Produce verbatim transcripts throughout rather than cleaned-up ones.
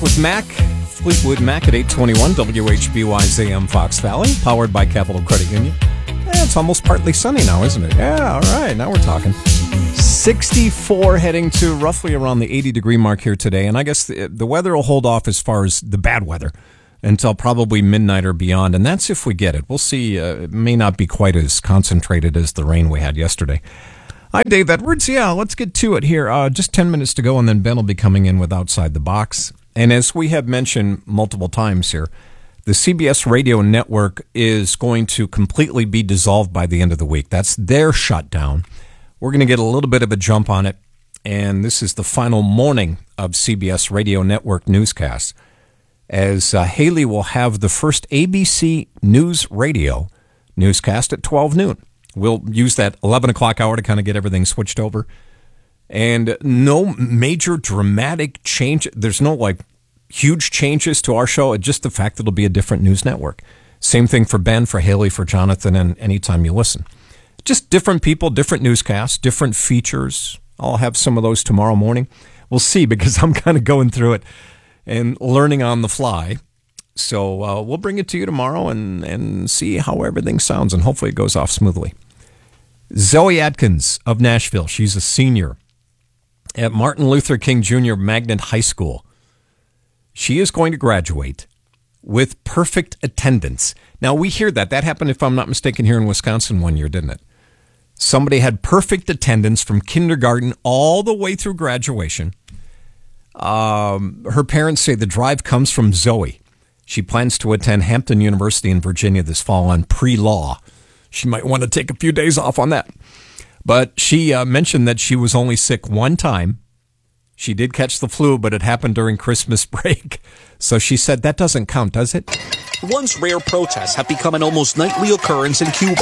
with Mac. Fleetwood Mac at eight twenty-one W H B Y's A M Fox Valley, powered by Capital Credit Union. Yeah, it's almost partly sunny now, isn't it? Yeah, all right, now we're talking. sixty-four heading to roughly around the eighty degree mark here today, and I guess the, the weather will hold off as far as the bad weather until probably midnight or beyond, and that's if we get it. We'll see. Uh, it may not be quite as concentrated as the rain we had yesterday. Hi, Dave Edwards. Yeah, let's get to it here. Uh, just ten minutes to go, and then Ben will be coming in with Outside the Box. And as we have mentioned multiple times here, the C B S radio network is going to completely be dissolved by the end of the week. That's their shutdown. We're going to get a little bit of a jump on it, and this is the final morning of C B S radio network newscasts, as uh, Haley will have the first A B C News Radio newscast at twelve noon. We'll use that eleven o'clock hour to kind of get everything switched over. And no major dramatic change. There's no like huge changes to our show. It's just the fact that it'll be a different news network. Same thing for Ben, for Haley, for Jonathan, and anytime you listen. Just different people, different newscasts, different features. I'll have some of those tomorrow morning. We'll see, because I'm kind of going through it and learning on the fly. So uh, we'll bring it to you tomorrow and, and see how everything sounds, and hopefully it goes off smoothly. Zoe Adkins of Nashville. She's a senior at Martin Luther King Junior Magnet High School. She is going to graduate with perfect attendance. Now, we hear that. That happened, if I'm not mistaken, here in Wisconsin one year, didn't it? Somebody had perfect attendance from kindergarten all the way through graduation. Um, her parents say the drive comes from Zoe. She plans to attend Hampton University in Virginia this fall on pre-law. She might want to take a few days off on that. But she uh, mentioned that she was only sick one time. She did catch the flu, but it happened during Christmas break. So she said that doesn't count, does it? Once rare protests have become an almost nightly occurrence in Cuba.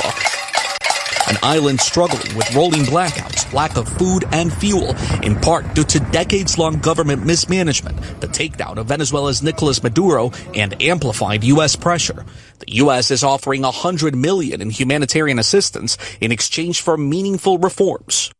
An island struggling with rolling blackouts, lack of food and fuel, in part due to decades-long government mismanagement, the takedown of Venezuela's Nicolas Maduro, and amplified U S pressure. The U S is offering one hundred million dollars in humanitarian assistance in exchange for meaningful reforms.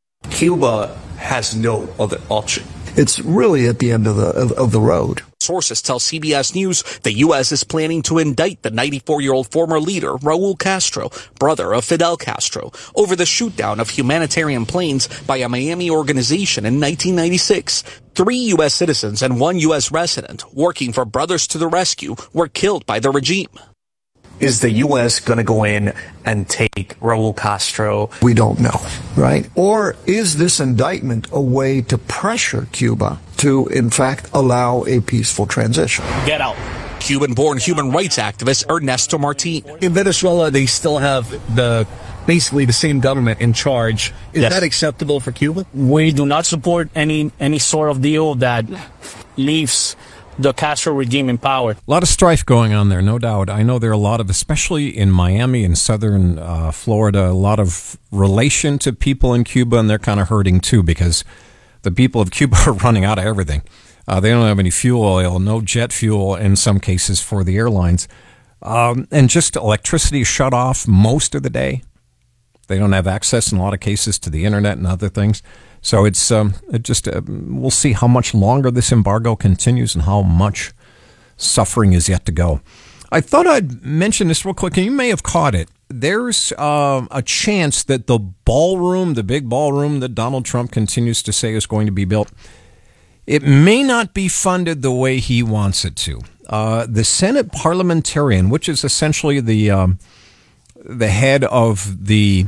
Cuba has no other option. It's really at the end of the of, of the road. Sources tell C B S News the U S is planning to indict the ninety-four-year-old former leader, Raul Castro, brother of Fidel Castro, over the shootdown of humanitarian planes by a Miami organization in nineteen ninety-six. Three U S citizens and one U S resident working for Brothers to the Rescue were killed by the regime. Is the U S going to go in and take Raul Castro? We don't know, right? Or is this indictment a way to pressure Cuba to, in fact, allow a peaceful transition? Get out. Cuban-born human rights activist Ernesto Martin. In Venezuela, they still have the basically the same government in charge. Is Yes. that acceptable for Cuba? We do not support any any sort of deal that leaves the Castro regime in power. A lot of strife going on there, no doubt. I know there are a lot of, especially in Miami and southern uh, Florida, a lot of relation to people in Cuba, and they're kind of hurting too, because the people of Cuba are running out of everything. Uh, they don't have any fuel oil, no jet fuel in some cases for the airlines. Um, and just electricity shut off most of the day. They don't have access in a lot of cases to the internet and other things. So it's um, it just uh, we'll see how much longer this embargo continues and how much suffering is yet to go. I thought I'd mention this real quick, and you may have caught it. There's uh, a chance that the ballroom, the big ballroom that Donald Trump continues to say is going to be built, it may not be funded the way he wants it to. Uh, the Senate parliamentarian, which is essentially the um, the head of the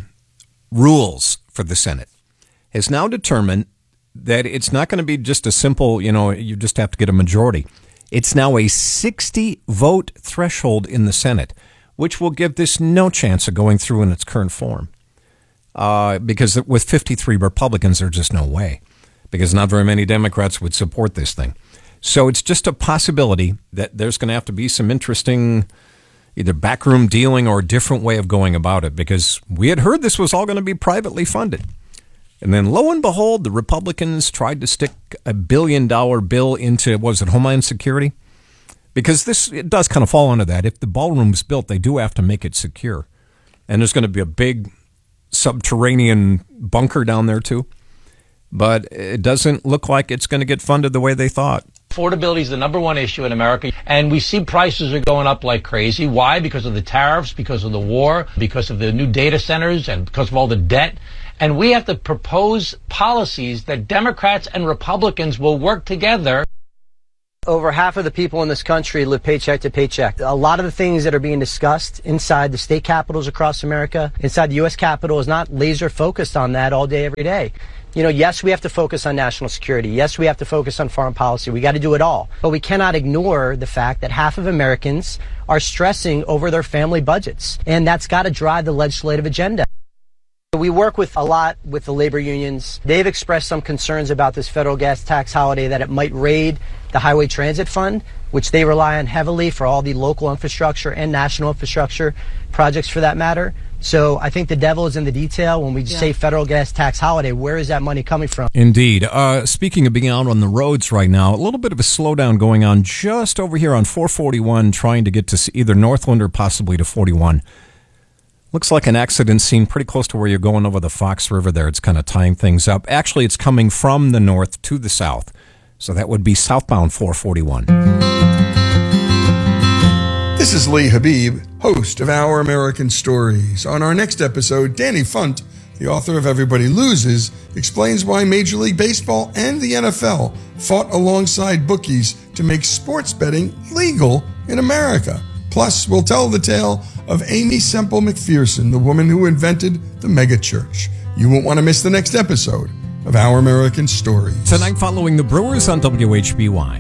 rules for the Senate, has now determined that it's not going to be just a simple, you know, you just have to get a majority. It's now a sixty vote threshold in the Senate, which will give this no chance of going through in its current form. Uh, because with fifty-three Republicans, there's just no way, because not very many Democrats would support this thing. So it's just a possibility that there's going to have to be some interesting either backroom dealing or a different way of going about it, because we had heard this was all going to be privately funded. And then lo and behold, the Republicans tried to stick a billion dollar bill into, was it Homeland Security? Because this, it does kind of fall under that. If the ballroom's built, they do have to make it secure. And there's going to be a big subterranean bunker down there too. But it doesn't look like it's going to get funded the way they thought. Affordability is the number one issue in America, and we see prices are going up like crazy. Why? Because of the tariffs, because of the war, because of the new data centers, and because of all the debt. And we have to propose policies that Democrats and Republicans will work together. Over half of the people in this country live paycheck to paycheck. A lot of the things that are being discussed inside the state capitals across America, inside the U S Capitol, is not laser focused on that all day, every day. You know, yes, we have to focus on national security. Yes, we have to focus on foreign policy. We got to do it all. But we cannot ignore the fact that half of Americans are stressing over their family budgets. And that's got to drive the legislative agenda. We work with a lot with the labor unions. They've expressed some concerns about this federal gas tax holiday, that it might raid the Highway Transit Fund, which they rely on heavily for all the local infrastructure and national infrastructure projects for that matter. So I think the devil is in the detail when we yeah. say federal gas tax holiday. Where is that money coming from? Indeed. Uh, speaking of being out on the roads right now, a little bit of a slowdown going on just over here on four forty-one, trying to get to either Northland or possibly to forty-one. Looks like an accident scene pretty close to where you're going over the Fox River there. It's kind of tying things up. Actually, it's coming from the north to the south. So that would be southbound four forty-one. This is Lee Habib, host of Our American Stories. On our next episode, Danny Funt, the author of Everybody Loses, explains why Major League Baseball and the N F L fought alongside bookies to make sports betting legal in America. Plus, we'll tell the tale of Amy Semple McPherson, the woman who invented the megachurch. You won't want to miss the next episode of Our American Stories. Tonight, following the Brewers on W H B Y.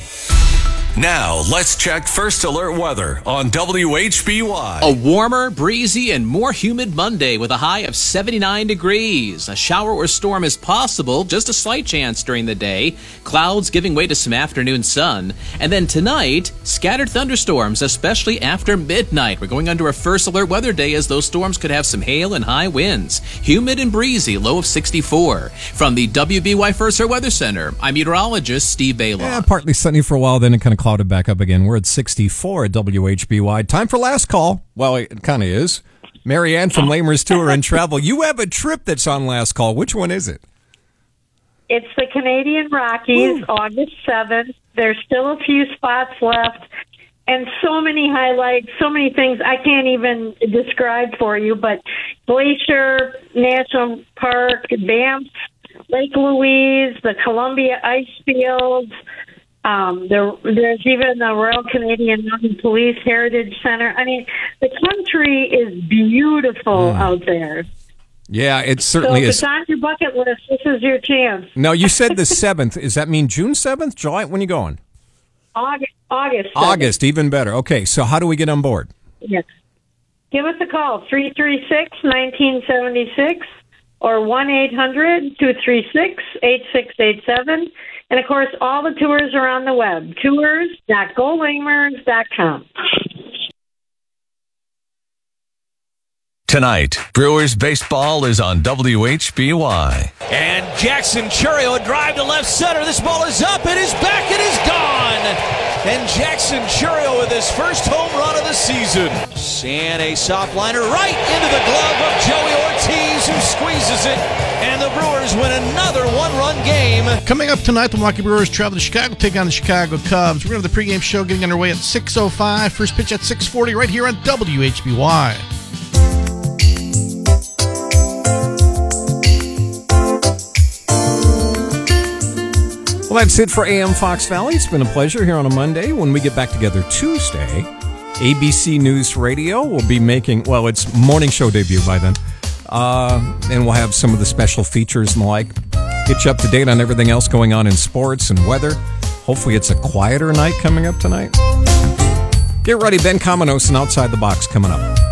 Now, let's check First Alert weather on W H B Y. A warmer, breezy, and more humid Monday with a high of seventy-nine degrees. A shower or storm is possible, just a slight chance during the day. Clouds giving way to some afternoon sun. And then tonight, scattered thunderstorms, especially after midnight. We're going under a First Alert weather day as those storms could have some hail and high winds. Humid and breezy, low of sixty-four. From the W B Y First Alert Weather Center, I'm meteorologist Steve Baylor. Yeah, partly sunny for a while, then it kind of clouded back up again. We're at sixty-four at W H B Y. Time for last call. Well, it kind of is. Mary Ann from Lamers Tour and Travel. You have a trip that's on last call. Which one is it? It's the Canadian Rockies, Ooh. August seventh. There's still a few spots left, and so many highlights, so many things I can't even describe for you, but Glacier National Park, Banff, Lake Louise, the Columbia Ice Fields. Um, there, there's even the Royal Canadian Mounted Police Heritage Center. I mean, the country is beautiful mm. out there. Yeah, it certainly so if is. It's on your bucket list. This is your chance. Now, you said the seventh. Does that mean June seventh? July? When are you going? August. August. August, even better. Okay, so how do we get on board? Yes. Give us a call, three three six, one nine seven six or one eight hundred, two three six, eight six eight seven. And, of course, all the tours are on the web, tours dot go lamers dot com. Tonight, Brewers baseball is on W H B Y. And Jackson Chourio, a drive to left center. This ball is up, it is back, it is gone. And Jackson Chourio with his first home run of the season. And a soft liner right into the glove of Joey Ortiz, who squeezes it. And the Brewers win another one-run game. Coming up tonight, the Milwaukee Brewers travel to Chicago, take on the Chicago Cubs. We're going to have the pregame show getting underway at six oh five. First pitch at six forty right here on W H B Y. Well, that's it for A M Fox Valley. It's been a pleasure here on a Monday. When we get back together Tuesday, A B C News Radio will be making, well, it's morning show debut by then. Uh, and we'll have some of the special features and the like. Get you up to date on everything else going on in sports and weather. Hopefully it's a quieter night coming up tonight. Get ready, Ben Cominos and Outside the Box coming up.